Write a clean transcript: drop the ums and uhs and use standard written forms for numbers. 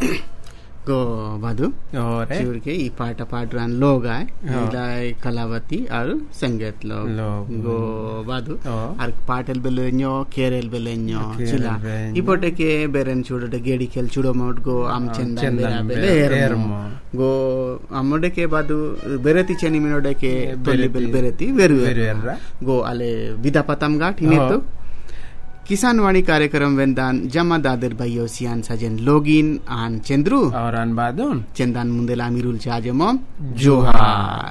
Go Badu. Chiur ke I part ran log ay. Ilai Kalavati aru Sangat log. Go Badu. Ar partel belenyo, kerel belenyo. Chila. Ipote ke beren chudo de gedi kel chudo mount go am chendan bele go amode ke Badu bereti cheni minode ke tolli bel bereti veru go ale vidapatam gat hinetu. किसान वाणी कार्यक्रम वेंदान जमा दादर भाइयों सियान सजन login आन चंद्रू और आन बादुन चंदान मुंदेला मिरुल चाजमो जोहार